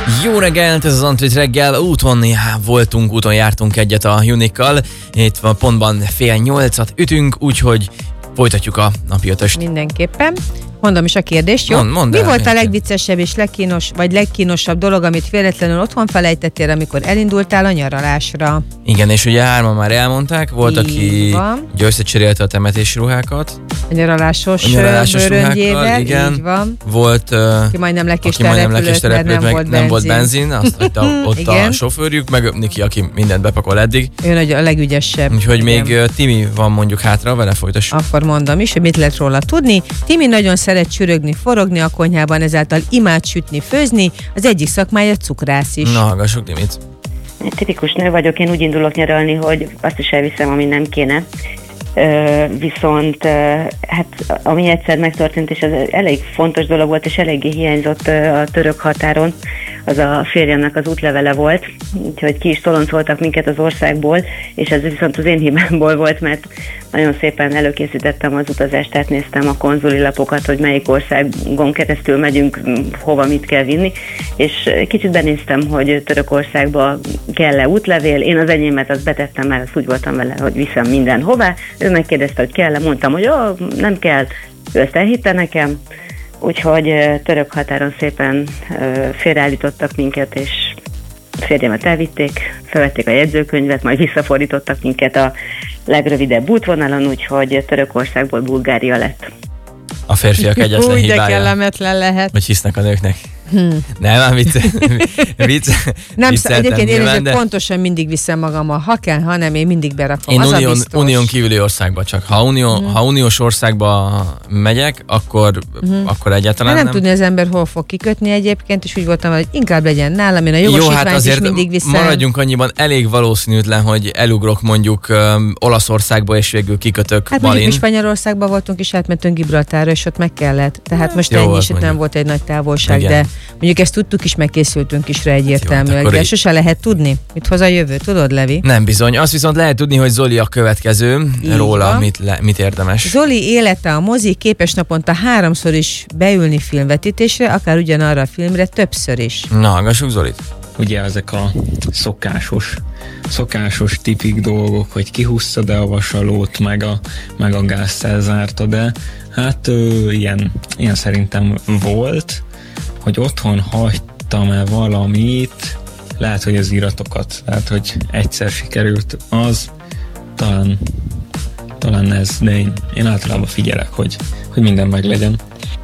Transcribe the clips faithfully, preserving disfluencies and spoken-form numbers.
Jó reggelt, ez az Antrit reggel, úton já, voltunk, úton jártunk egyet a Unikkal, itt van pontban fél nyolcat ütünk, úgyhogy folytatjuk a napi ötöst. Mindenképpen. Mondom is a kérdést, jó? Mond, mondd Mi el, volt a nekem. legviccesebb és legkínos, vagy legkínosabb dolog, amit véletlenül otthon felejtettél, amikor elindultál a nyaralásra? Igen, és ugye hárman már elmondták, volt, Így aki van. összecserélte a temetési ruhákat. A nyaralásos, A nyaralásos bőröngyével, ruhákkal, igen. így van. Volt, uh, Ki majdnem lekéste aki a majdnem repülőt, lekéste mert repülőt, nem, meg volt nem volt benzin. benzin, azt hagyta ott Igen. a sofőrjük, meg Niki, aki mindent bepakol eddig. Ő nagy a legügyesebb. Úgyhogy Igen. még uh, Timi van mondjuk hátra, vele folytassuk. Akkor mondom is, hogy mit lehet róla tudni. Timi nagyon szeret csürögni, forogni a konyhában, ezáltal imád sütni, főzni. Az egyik szakmája cukrász is. Na, hallgassuk Timit. Tipikus nő vagyok, én úgy indulok nyaralni, hogy azt is elviszem, ami nem kéne. Ö, viszont ö, hát ami egyszer megtörtént, és az elég fontos dolog volt, és eléggé hiányzott ö, a török határon, az a férjemnek az útlevele volt, úgyhogy ki is toloncoltak minket az országból, és ez viszont az én hibámból volt, mert nagyon szépen előkészítettem az utazást, tehát néztem a konzuli lapokat, hogy melyik országon keresztül megyünk, hova mit kell vinni, és kicsit benéztem, hogy Törökországba kell-e útlevél, én az enyémet azt betettem, mert azt úgy voltam vele, hogy viszem mindenhová, ő megkérdezte, hogy kell-e, mondtam, hogy ó, nem kell, ő ezt elhitte nekem, úgyhogy török határon szépen félreállítottak minket, és férjemet elvitték, felvették a jegyzőkönyvet, majd visszafordítottak minket a legrövidebb útvonalon, úgyhogy Törökországból Bulgária lett. A férfiak egyetlen Úgy, de hibája. kellemetlen lehet. Vagy hisznek a nőknek. Hmm. Nem, már vicc, vicc, Nem, szá- egyébként én nyilván, ezért de pontosan mindig viszem magammal, ha kell, ha nem, én mindig berakom. én Az unión, a biztos. unión kívüli országba csak. Ha, unió, Mhm. ha uniós országba megyek, akkor, Mhm. akkor Hát egyáltalán nem, nem. tudni az ember hol fog kikötni egyébként, és úgy voltam, hogy inkább legyen nálam, én a Jó, jogosítványt hát is azért mindig viszem. maradjunk annyiban, elég valószínűtlen, hogy elugrok mondjuk um, Olaszországba, és végül kikötök Hát mondjuk Balin. mi Spanyolországba voltunk, és átmentünk Gibraltárra, és ott meg kellett. Tehát most jó ennyi volt is, itt nem mondjuk. volt egy nagy távolság, Igen. de mondjuk ezt tudtuk is, meg készültünk is rá egyértelműen. akkor De így- sose lehet tudni, mit hoz a jövő, tudod, Levi? Nem bizony. Azt viszont lehet tudni, hogy Zoli a következő, Így róla van. mit, le, mit érdemes. Zoli élete a mozi, képes naponta háromszor is beülni filmvetítésre, akár ugyanarra a filmre többször is. Na, hallgassuk Zolit. Ugye ezek a szokásos, szokásos tipik dolgok, hogy kihúztad-e a vasalót, meg a, meg a gázt elzártad-e. Hát ö, ilyen, ilyen szerintem volt, hogy otthon hagytam-e valamit, lehet, hogy az iratokat, lehet, hogy egyszer sikerült az, talán, talán ez, de én, én általában figyelek, hogy, hogy minden meg legyen.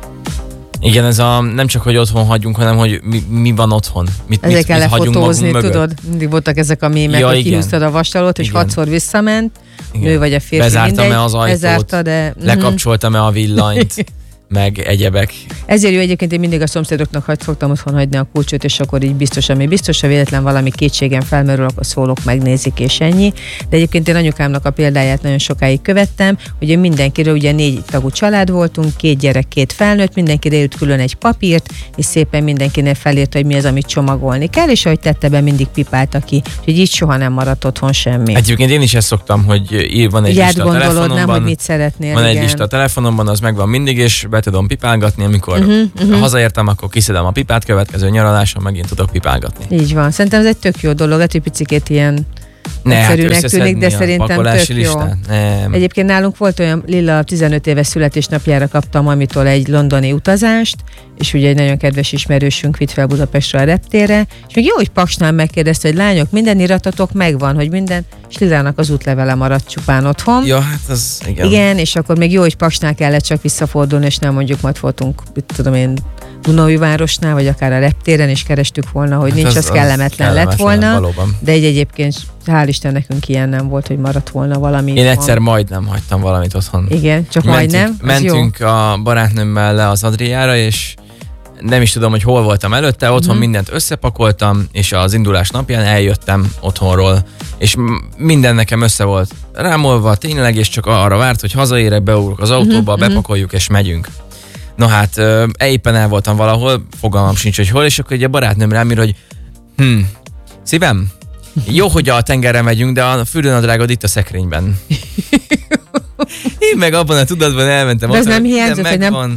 Igen, ez a nem csak, hogy otthon hagyjunk, hanem, hogy mi, mi van otthon. Mit, Ezért mit, kell mit hagyunk lefotózni, magunk mögött. tudod? Mindig voltak ezek a mémek, Ja, hogy igen. kihúztad a vasalót, és Igen. hatszor visszament, Igen. nő vagy a férfi, Bezártam-e mindegy, az ajtót? bezárta, de... mhm. Lekapcsoltam-e a villanyt, meg egyebek. Ezért jó egyébként, én mindig a szomszédoknak hagy, szoktam otthon hagyni a kulcsot, és akkor így biztos, ami biztos, ha véletlen valami kétségem felmerül, akkor szólok, megnézik, és ennyi. De egyébként én anyukámnak a példáját nagyon sokáig követtem, ugye mindenkiről, ugye négy tagú család voltunk, két gyerek, két felnőtt, mindenkire írt külön egy papírt, és szépen mindenkinél felírta, hogy mi az, amit csomagolni kell, és ahogy tette be, mindig pipálta ki, hogy így soha nem maradt otthon semmi. Egyébként én is ezt szoktam, hogy ír, van egy Így lista a átgondolod, nem, telefonomban. hogy mit szeretnél. Van egy igen. lista a telefonomban, az megvan mindig, és be tudom pipálgatni, amikor Mhm, mhm. hazaértem, akkor kiszedem a pipát, következő nyaraláson megint tudok pipálgatni. Így van. Szerintem ez egy tök jó dolog, lehet, hogy picikét ilyen Ne, hát egyszerűnek összeszedni tűnik, de a szerintem pakolási tök jó. listát? Nem. Egyébként nálunk volt olyan, Lilla tizenöt éves születésnapjára kaptam mamitól egy londoni utazást, és ugye egy nagyon kedves ismerősünk vitt fel Budapestre a reptérre, és még jó, hogy Paksnál megkérdezte, hogy lányok, minden iratotok megvan, hogy minden, és Lilának az útlevele maradt csupán otthon. Ja, hát az igen. Igen, és akkor még jó, hogy Paksnál kellett csak visszafordulni, és nem mondjuk majd voltunk, mit tudom én, Dunaújvárosnál, vagy akár a reptéren, és kerestük volna, hogy Hát nincs, az- az, az kellemetlen, lett kellemetlen, volna. valóban. De egy egyébként, hál' Isten, nekünk ilyen nem volt, hogy maradt volna valami. Én itthon. egyszer majdnem hagytam valamit otthon. Igen, csak mentünk, majdnem. Az mentünk a barátnőmmel le az Adriára, és nem is tudom, hogy hol voltam előtte, otthon Mhm. mindent összepakoltam, és az indulás napján eljöttem otthonról, és m- minden nekem össze volt rámolva, tényleg, és csak arra várt, hogy hazaérek, beugrok az autóba, Mhm, mhm. bepakoljuk, és megyünk. Na hát, ö, éppen el voltam valahol, fogalmam sincs, hogy hol, és akkor egy a barátnőm rám ír, hogy hm, szívem, jó, hogy a tengerre megyünk, de a fürdőnadrágod itt a szekrényben. Én meg abban a tudatban elmentem. De ez otthon, nem hogy hiányzott, hogy nem- megvan.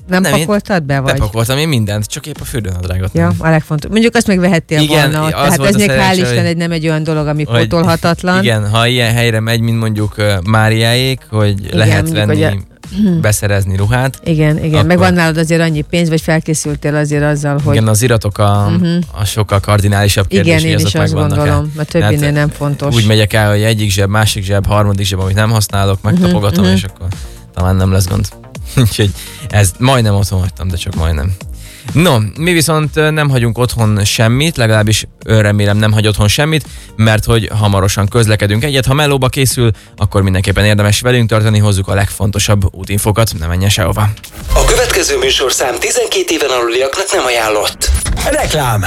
Nem, nem pakoltad be, vagy? Bepakoltam én mindent, csak épp a fürdőnadrágot. Ja, a legfontosabb. Mondjuk azt még vehettél igen, volna. Tehát ez még hál' Isten egy nem egy olyan dolog, ami hogy, pótolhatatlan. Igen, ha ilyen helyre megy, mint mondjuk uh, Máriáék, hogy igen, lehet venni, a... beszerezni ruhát. Igen, igen. Akkor... meg van nálad azért annyi pénz, vagy felkészültél azért azzal, hogy... Igen, az iratok a, uh-huh. a sokkal kardinálisabb kérdés, igen, én is azt gondolom, mert többinél hát, nem fontos. Úgy megyek el, hogy egyik zseb, másik zseb, harmadik zseb, amit nem használok, megtapogatom, uh-huh, és akkor talán nem lesz gond. Úgyhogy ez majdnem otthon hagytam, de csak majdnem. No, mi viszont nem hagyunk otthon semmit, legalábbis remélem nem hagy otthon semmit, mert hogy hamarosan közlekedünk egyet. Ha melóba készül, akkor mindenképpen érdemes velünk tartani, hozzuk a legfontosabb útinfokat, ne menjen sehova. A következő műsorszám tizenkét éven aluliaknak nem ajánlott. Reklám!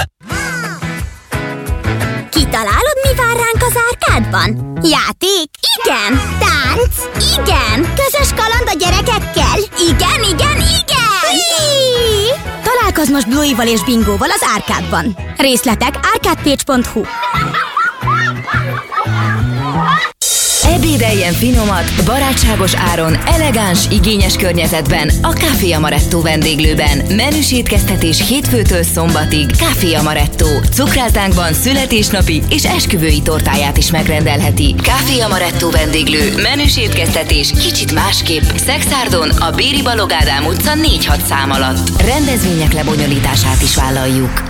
Kitalálod, mi vár ránk az árkádban? Játék? Igen! Tánc? Igen! Közös kaland a gyerekekkel? Igen, igen, igen! Hí! Találkozz most Bluey-val és Bingóval az árkádban. Részletek árkádpage pont hu. Ebédeljen finomat, barátságos áron, elegáns, igényes környezetben a Café Amaretto vendéglőben. Menüs étkeztetés hétfőtől szombatig. Café Amaretto. Cukrátánkban születésnapi és esküvői tortáját is megrendelheti. Café Amaretto vendéglő. Menüs étkeztetés kicsit másképp. Szexárdon a Béri Balogh Ádám utca négy hat szám alatt. Rendezvények lebonyolítását is vállaljuk.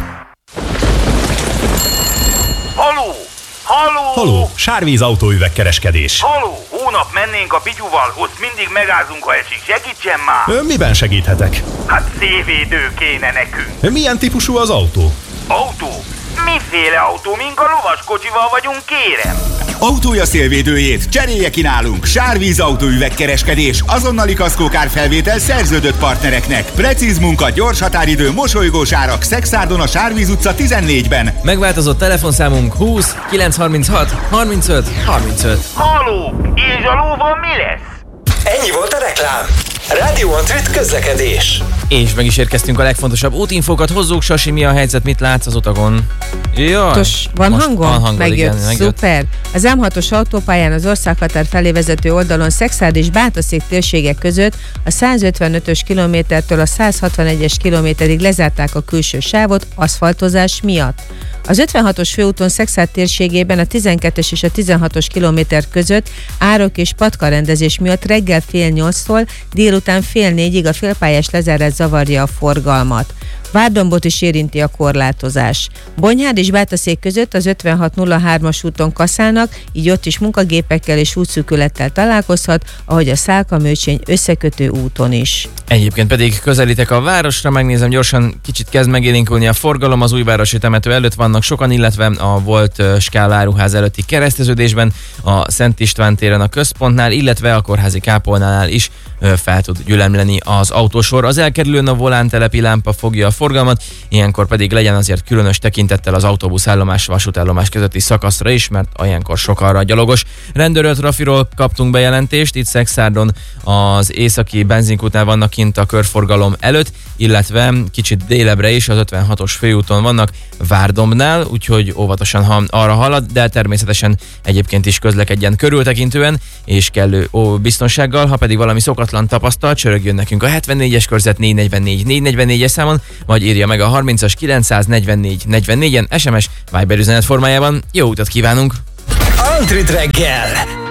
Haló! Haló! Haló! Sárvíz autóüvegkereskedés. Haló! Hónap mennénk a Pityuval, ott mindig megázunk, ha esik. Segítsen már! Ön miben segíthetek? Hát szélvédő kéne nekünk. Milyen típusú az autó? Autó? Miféle autó? Mink a lovaskocsival vagyunk, kérem? Autója szélvédőjét cserélje ki nálunk. Sárvíz autóüvegkereskedés. Azonnali kaszkókárfelvétel szerződött partnereknek. Precíz munka, gyors határidő, mosolygós árak. Szexárdon a Sárvíz utca tizennégyben. Megváltozott telefonszámunk húsz kilencszázharminchat harmincöt harmincöt. Haló! És a lóval mi lesz? Ennyi volt a reklám. Rádió Antrit közlekedés. És meg is érkeztünk a legfontosabb útinfókat. Hozzuk, Sasi, mi a helyzet, mit látsz az utakon? Jaj, Tos, van hangom? Van hangod, megjött, igen, megjött. Szuper. Az em hatos autópályán az országhatár felé vezető oldalon Szexárd és Bátaszék térségek között a százötvenötös kilométertől a százhatvanegyes kilométerig lezárták a külső sávot aszfaltozás miatt. Az ötvenhatos főúton Szexárd térségében a tizenkettes és a tizenhatos kilométer között árok és patkarendezés miatt reggel fél nyolctól délután fél négyig a félpályás lezárás zavarja a forgalmat. Várdombot is érinti a korlátozás. Bonyhád és Bátaszék között az ötvenhat nulla hármas úton kaszálnak, így ott is munkagépekkel és útszűkülettel találkozhat, ahogy a Szálka-Mőcsény összekötő úton is. Egyébként pedig közelítek a városra, megnézem gyorsan, kicsit kezd megélénkülni a forgalom, az Újvárosi temető előtt vannak sokan, illetve a volt Skál áruház előtti kereszteződésben, a Szent István téren a központnál, illetve a kórházi kápolnánál is fel tud gyülemleni az autósor. Az elkerülőn a volántelepi lámpa fogja a forgalmat, ilyenkor pedig legyen azért különös tekintettel az autóbuszállomás vasútállomás közötti szakaszra is, mert ilyenkor sok arra a gyalogos. Rendőrölt trafiról kaptunk bejelentést, itt Szexárdon az északi benzinkútnál vannak kint a körforgalom előtt, illetve kicsit délebre is az ötvenhatos főúton vannak Várdombnál, úgyhogy óvatosan, ha arra halad, de természetesen egyébként is közlekedjen körültekintően és kellő ó, biztonsággal. Ha pedig valami szokatlan tapasztal, csörögjön nekünk a hetvennégyes körzet négy negyvennégy négy negyvennégyes számon, vagy írja meg a harmincas kilencszáznegyvennégy negyvennégyen es em es Viber üzenet formájában. Jó utat kívánunk! Antrit reggel!